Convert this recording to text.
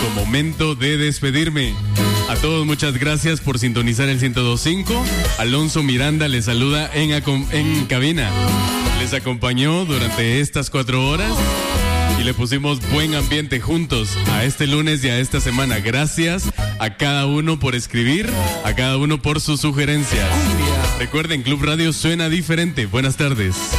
momento de despedirme. A todos muchas gracias por sintonizar el 102.5. Alonso Miranda les saluda en cabina. Les acompañó durante estas 4 horas y le pusimos buen ambiente juntos a este lunes y a esta semana. Gracias a cada uno por escribir, a cada uno por sus sugerencias. Recuerden, Club Radio suena diferente. Buenas tardes.